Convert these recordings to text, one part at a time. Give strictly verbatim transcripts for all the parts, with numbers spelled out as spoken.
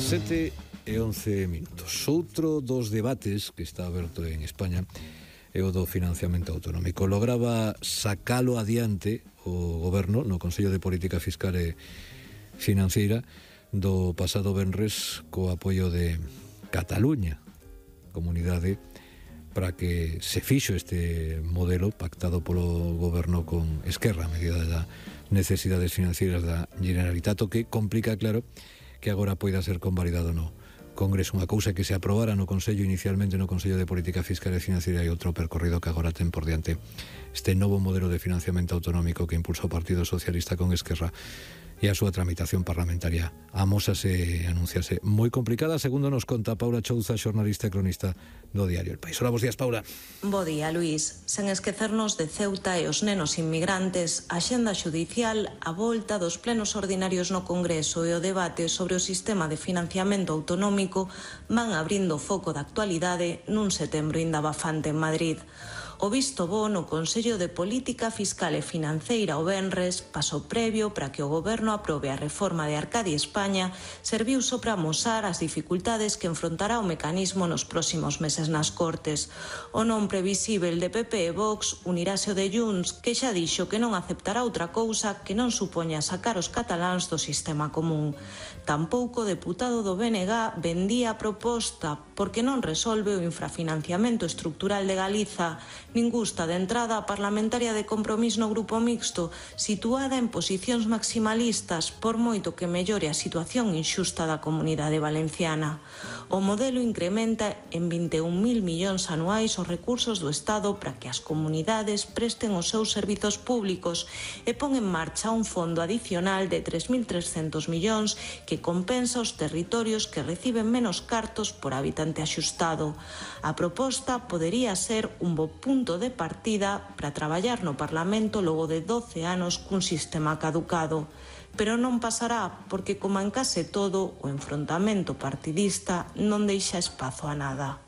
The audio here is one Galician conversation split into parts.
Sete e once minutos. Outro dos debates que está aberto en España é o do financiamento autonómico. Lograba sacalo adiante o Goberno no Consello de Política Fiscal e Financeira do pasado venres co apoio de Cataluña, comunidade, para que se fixo este modelo pactado polo Goberno con Esquerra a medida das necesidades financeiras da Generalitat, o que complica, claro, que agora poida ser convalidado no Congreso. Unha cousa que se aprobara no Consello inicialmente no Consello de Política Fiscal e Financiera e outro percorrido que agora ten por diante este novo modelo de financiamento autonómico que impulsa o Partido Socialista con Esquerra e a súa tramitación parlamentaria amósase e anunciase moi complicada, segundo nos conta Paula Chouza, xornalista e cronista do diario El País. Hola, bos días, Paula. Bo día, Luís. Sen esquecernos de Ceuta e os nenos inmigrantes, a xenda xudicial, a volta dos plenos ordinarios no Congreso e o debate sobre o sistema de financiamento autonómico van abrindo foco da actualidade nun setembro inda bafante en Madrid. O visto bo no Consello de Política Fiscal e Financeira o venres, paso previo para que o Goberno aprobe a reforma de Arcadia España, serviu só para amosar as dificultades que enfrontará o mecanismo nos próximos meses nas Cortes. O non previsível de P P e Vox unirase o de Junts, que xa dixo que non aceptará outra cousa que non supoña sacar os cataláns do sistema común. Tampouco o deputado do B N G vendía a proposta, porque non resolve o infrafinanciamento estructural de Galiza, nin gusta de entrada a parlamentaria de Compromís no Grupo Mixto, situada en posicións maximalistas por moito que mellore a situación inxusta da comunidade valenciana. O modelo incrementa en vinte e un mil millóns anuais os recursos do Estado para que as comunidades presten os seus servizos públicos e pon en marcha un fondo adicional de tres mil trescentos millóns que compensa os territorios que reciben menos cartos por habitante axustado. A proposta podería ser un bo punto de partida para traballar no Parlamento logo de doce anos cun sistema caducado. Pero non pasará porque, como en case todo, o enfrontamento partidista non deixa espazo a nada.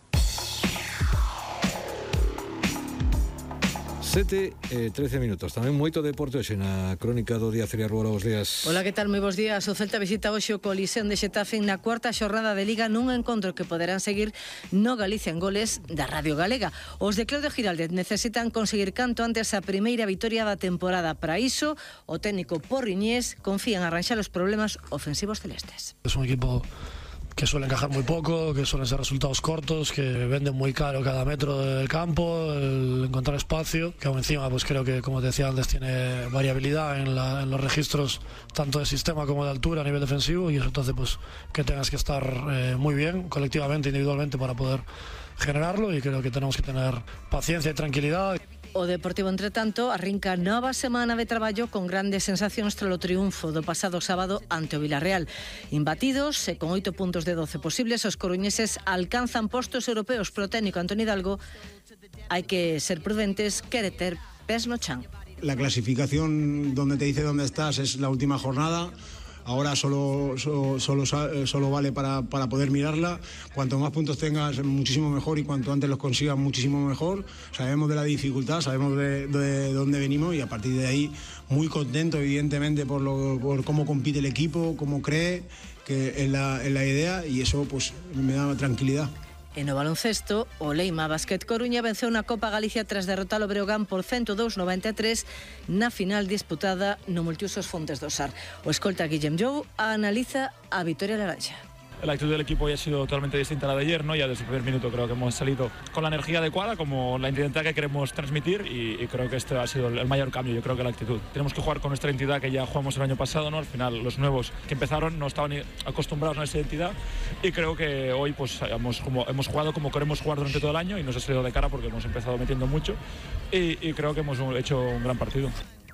Sete e trece minutos. Tamén moito deporte hoxe na crónica do Día Celia Ruora. Bos días. Hola, que tal? Moi bos días. O Celta visita hoxe o Coliseo de Xetafe na cuarta xornada de Liga nun encontro que poderán seguir no Galicia en Goles da Radio Galega. Os de Claudio Giraldez necesitan conseguir canto antes a primeira vitoria da temporada. Para iso, o técnico porriñés confía en arranxar os problemas ofensivos celestes. Es un equipo que suele encajar muy poco, que suelen ser resultados cortos, que venden muy caro cada metro del campo, el encontrar espacio, que aún encima pues creo que, como te decía antes, tiene variabilidad en, la, en los registros tanto de sistema como de altura a nivel defensivo, y eso entonces pues que tengas que estar eh, muy bien colectivamente, individualmente, para poder generarlo, y creo que tenemos que tener paciencia y tranquilidad. O Deportivo, entre tanto, arrinca nova semana de traballo con grandes sensacións tralo triunfo do pasado sábado ante o Villarreal. Imbatidos e con oito puntos de doce posibles, os coruñeses alcanzan postos europeos, pro técnico Antoni Hidalgo hai que ser prudentes, quere ter pés no chan. La clasificación donde te dice dónde estás es la última jornada. Ahora solo, solo, solo, solo vale para, para poder mirarla. Cuanto más puntos tengas, muchísimo mejor, y cuanto antes los consigas, muchísimo mejor. Sabemos de la dificultad, sabemos de, de dónde venimos, y a partir de ahí muy contento, evidentemente, por, lo, por cómo compite el equipo, cómo cree que es la, es la idea, y eso pues me da tranquilidad. E no baloncesto, o Leima Basket Coruña venceu na Copa Galicia tras derrotar o Breogán por ciento dous a noventa e tres na final disputada no Multiusos Fontes do Sar. O escolta Guillem Jou analiza a vitoria laranxa. La actitud del equipo hoy ha sido totalmente distinta a la de ayer, ¿no? Ya desde el primer minuto creo que hemos salido con la energía adecuada, como la identidad que queremos transmitir, y, y creo que este ha sido el mayor cambio, yo creo que la actitud. Tenemos que jugar con nuestra identidad que ya jugamos el año pasado, ¿no? Al final los nuevos que empezaron no estaban acostumbrados a esa identidad, y creo que hoy pues hemos, como, hemos jugado como queremos jugar durante todo el año, y nos ha salido de cara porque hemos empezado metiendo mucho, y, y creo que hemos hecho un gran partido.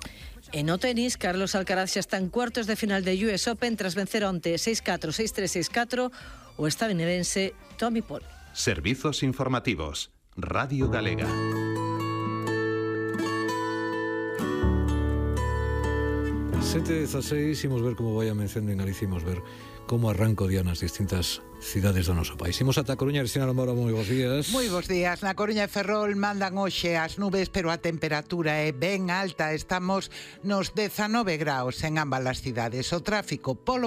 E no tenis, Carlos Alcaraz xa está en cuartos de final de U S Open tras vencer onte seis catro, seis tres, seis catro o estadounidense Tommy Paul. Servizos informativos, Radio Galega. Sete dezaseis, imos ver como vai amencendo en Galicia, imos ver como arranco día nas distintas cidades do noso país. Imos ata Coruña. Cristina Lombora, moi bons días. Moi bons días. Na Coruña e Ferrol mandan hoxe as nubes, pero a temperatura é ben alta. Estamos nos dezanove graus en ambas as cidades. O tráfico polo